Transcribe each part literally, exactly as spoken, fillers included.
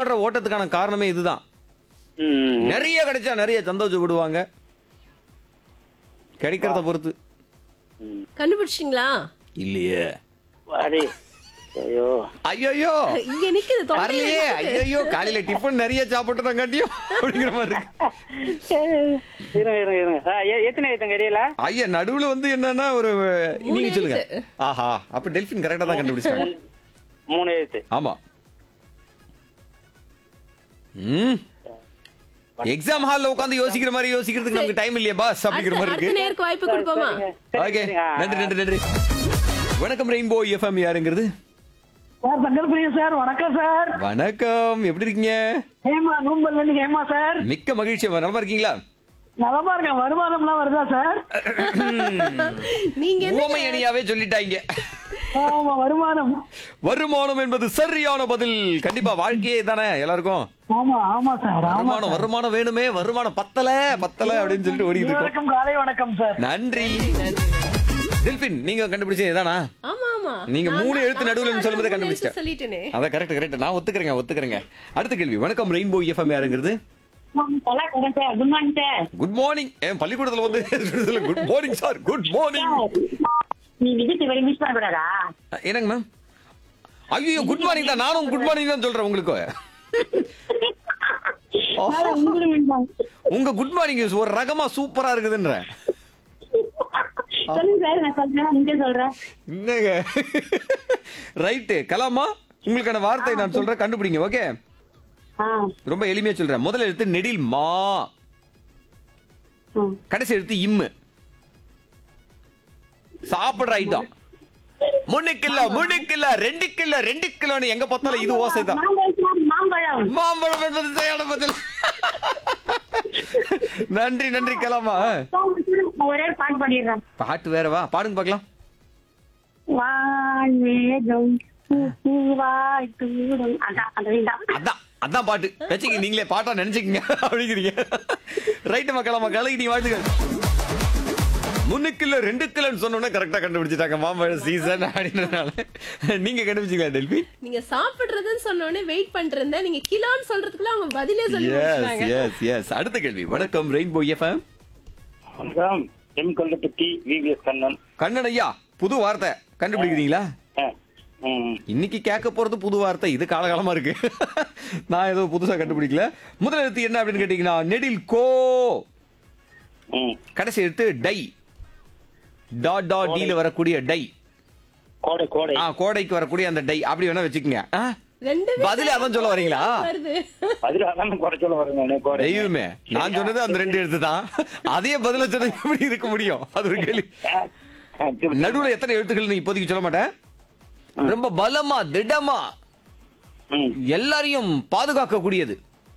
ஓடுற ஓட்டத்துக்கான காரணமே இதுதான். ம். நிறைய கிடைச்சா நிறைய சந்தோஷப்படுவாங்க. கிடைக்கிறத பொறுத்து. ம். கண்டுபிடிச்சிங்களா? இல்லையே. வாடி. ஐயோ. ஐயோ இங்க நிக்குது தொண்டையில வரலையே. நிக்குது. ஐயோ காலையில டிஃபன் நிறைய சாப்பிட்டுதான் காட்டியும் அப்படிங்கிற மாதிரி இருக்கு. இருங்க இருங்க இருங்க ஆ, எ- எத்தனை எழுத்துங்க தெரியல? ஐயா நடுவுல வந்து என்னன்னா ஒரு நீங்க சொல்லுங்க. எழுத்து. ஆஹா அப்ப டெல்பின் கரெக்டா தான் கண்டுபிடிச்சாங்க. மூணு எழுத்து. ஆமா. ம் எக்ஸாம் ஹால்ல உட்கார்ந்து யோசிக்கிற மாதிரி யோசிக்கிறதுக்கு நமக்கு டைம் இல்லையா பாஸ் அப்படிங்கிற அடுத்த மாதிரி அடுத்த இருக்கு. நேருக்கு வாய்ப்பு கொடுப்போமா? சரி, ஓகே சரிங்க. ஆ, நன்றி நன்றி நன்றி. வணக்கம் ரெயின்போ எஃப்எம் யாருங்கிறது? சார் தங்கல்பிரியா சார், வணக்கம் சார். வணக்கம் எப்படி இருக்கீங்க? ஹேமா நூம்பல்ல இருந்து ஹேமா சார். மிக்க மகிழ்ச்சி. நலமா இருக்கீங்களா? நலமா இருக்கேன். வருமானம்லாம் வருதா சார்? நீங்க என்ன ஊமை அணியாவே சொல்லிட்டாங்க. ஆமா, வருமானம். வருமானம் என்பது சரியான பதில். கண்டிப்பா வாழ்க்கையே தானே எல்லாருக்கும். ஆமா ஆமா சார், ஆமா வருமானம் வருமானம் வேணுமே, வருமானம் பத்தல பத்தல அப்படின்னு சொல்லிட்டு ஓடிட்டு இருக்கோம். வணக்கம், காலை வணக்கம் சார். நன்றி. டெல்பின் நீங்க கண்டுபிடிச்சது இதானா? ஆமா ஆமா. நீங்க நான் மூணு தான்- எழுத்து நான் நடுவுல தான் சொல்லும்போது மூணு கண்டுபிடிச்சிட்டேன். எழுத்து சொல்லிட்டேனே. அதான் கரெக்ட் கரெக்ட். நான் ஒத்துக்கிறேங்க ஒத்துக்கிறேங்க. அடுத்த கேள்வி. வணக்கம் ரெயின்போ எஃப்எம் யாருங்கிறது? நல்லா இருக்கேன் sir. Good morning sir. Good morning. என் பள்ளிக்கூடத்துல வந்து good morning sir good morning. நீ விஜய் வரை மிஸ் பண்ணக்கூடாதா? என்னங்க மேம்? ஐயோ குட் மார்னிங் தான். நானும் குட் மார்னிங் தான் சொல்றேன் உங்களுக்கு. உங்க குட் மார்னிங் ஒரு ரகமா சூப்பரா இருக்குதுன்ற. சொல்லுங்க சார், நான் சொல்றேன். நீங்க சொல்றேன். என்னங்க ரைட்டு கலாமா உங்களுக்கான வார்த்தை நான் சொல்றேன் கண்டுபிடிங்க. ஓகே ரொம்ப எளிமையா சொல்றேன். முதல் எழுத்து நெடில் மா, கடைசி எழுத்து இம்மு. சாப்பிடுற ஐட்டம். மூணு கிலோ மூணு கிலோ ரெண்டு கிலோ ரெண்டு கிலோன்னு எங்க பார்த்தாலும் இது ஓசை தான். மாம்பழம். மாம்பழம் என்பது சரியான பதில். நன்றி நன்றி கலாமா. ஒரே பாட்டு பாடிடுறேன். பாட்டு வேறவா பாடுங்க பார்க்கலாம். வான்மேகம் பூவாய் தூரும். அதான் அந்த இதுதான். அதான் அதான் பாட்டு வச்சுக்க. நீங்களே பாட்டா நினைச்சுக்கீங்க அப்படிங்கிறீங்க. ரைட்டு மக்களா மக்களுக்கு நீ வாழ்த்துக்கள். மூணு கிலோ ரெண்டு கிலோன்னு சொன்னோம்னா கரெக்டா கண்டுபிடிச்சிட்டாங்க. மாம்பழ சீசன் அப்படின்றதுனால நீங்க கண்டுபிடிச்சிங்களா டெல்பி? நீங்க சாப்பிடுறதுன்னு சொன்ன உடனே வெயிட் பண்ணிட்டு நீங்க கிலோன்னு சொல்றதுக்குள்ள அவங்க பதிலே சொல்லி எஸ் முடிச்சிட்டாங்க. S S. அடுத்த கேள்வி. வணக்கம் ரெயின்போ எஃப்எம். வணக்கம். M Kollapatti VVS Kannan. கண்ணன் ஐயா புது வார்த்தை கண்டுபிடிக்கிறீங்களா? ஆ, ம். இன்னைக்கு கேட்க போறது புது வார்த்தை. இது காலகாலமா இருக்கு. நான் ஏதோ புதுசா கண்டுபிடிக்கல. முதல் எழுத்து என்ன அப்படின்னு கேட்டீங்கன்னா நெடில் கோ, ம். கடைசி எழுத்து டை. டாட் டாட் டீல வரக்கூடிய டை. கோடை கோடை. ஆ கோடைக்கு வரக்கூடிய அந்த டை அப்படி வேணா வச்சுக்கோங்க. ஆ? ரெண்டுமே பதிலே அதான் சொல்ல வரீங்களா? வருது. பதில் அதான் குறைச்சல வருங்க கோடை. தெய்வமே நான் சொன்னது அந்த ரெண்டு எழுத்து தான். அதே பதில சொன்ன எப்படி இருக்க முடியும்? அது ஒரு கேள்வி. நடுவுல எத்தனை எழுத்துக்கள் நீ இப்போதைக்கு சொல்ல மாட்டேன். ரொம்ப பலமா திடமா ம். எல்லாரையும் பாதுகாக்க கூடியது.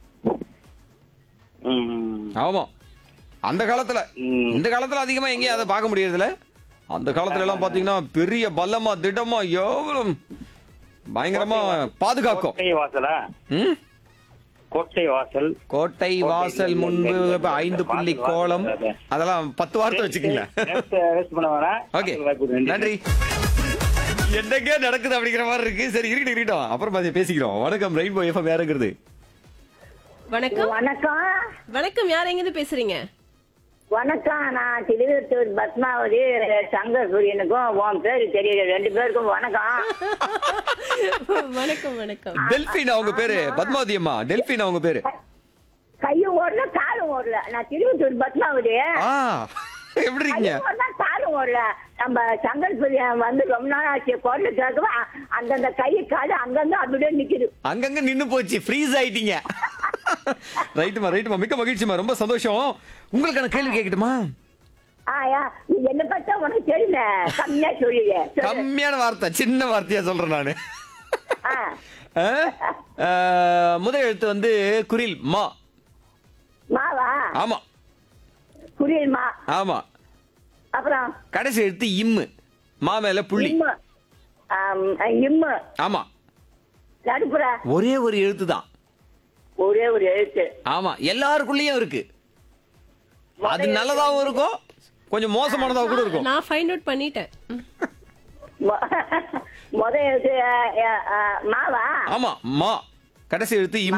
ம். ஆமா அந்த காலத்துல ம். இந்த காலத்துல அதிகமா எங்கேயும் அதை பார்க்க முடியறதுல. அந்த காலத்துல எல்லாம் பாத்தீங்கன்னா பெரிய பலமா திடமா எவ்வளவு பயங்கரமா பாதுகாக்கும். கோட்டை வாசலா? ம்? கோட்டை வாசல். கோட்டை வாசல் முன்பு ஐந்து புள்ளி கோலம் அதெல்லாம் பத்து வார்த்தை வச்சுக்கீங்களா? ஓகே நன்றி. என்னங்க நடக்குது அப்படிங்கிற மாதிரி இருக்கு. சரி இருக்கட்டும் இருக்கட்டும் அப்புறம் பாதி பேசிக்கிறோம். வணக்கம் ரெயின்போ எஃப்எம் யாருங்கிறது? வணக்கம் வணக்கம் வணக்கம். யார் எங்க இருந்து பேசுறீங்க? வணக்கம். நான் திருவிழத்தூர் பத்மாவதி. சங்கர் சூரியனுக்கும் உன் பேரு தெரியல, ரெண்டு பேருக்கும் வணக்கம். வணக்கம் வணக்கம். டெல்பின் அவங்க பேரு. பத்மாவதி அம்மா டெல்பின் அவங்க பேரு. கையும் ஓடல காலும் ஓடல. நான் திருவிழத்தூர் பத்மாவதி. ஆ எப்படி இருக்கீங்க? கையும் ஓடல காலும் ஓடல. நம்ம சங்கர் சூரியன் வந்து ரொம்ப நாள் ஆச்சு. குரல் கேட்கவா அந்தந்த கை காலு அங்கங்க அப்படியே நிக்குது. அங்கங்க நின்னு போச்சு. ஃப்ரீஸ் ஆயிட்டீங்க. ரைட்டுமா ரைட்டுமா மிக்க மகிழ்ச்சிமா ரொம்ப சந்தோஷம். உங்களுக்கான கேள்வி கேட்கட்டுமா? ஆயா நீ என்ன பார்த்தா உனக்கு தெரியல. கம்மியா சொல்லுங்க. கம்மியான வார்த்தை சின்ன வார்த்தையா சொல்றேன் நானு. ஆ. ஆ? ஆ, முதல் எழுத்து வந்து குரில் மா. மாவா? ஆமா குரியல் மா. ஆமா. அப்புறம் கடைசி எழுத்து இம்மு. மா மேல புள்ளி. இம்மு. ஆம், இம்மு. ஆமா நடுப்புற ஒரே ஒரு எழுத்து தான். ஒரே ஒரு எழுத்து. ஆமா எல்லாருக்குள்ளயும் இருக்கு. அது நல்லதாவும் இருக்கும் கொஞ்சம் மோசமானதாவும் கூட இருக்கும். நான் ஃபைண்ட் அவுட் பண்ணிட்டேன். மொ- முத எழுத்து அ, அ, அ, மாவா? ஆமா மா. கடைசி எழுத்து இம்.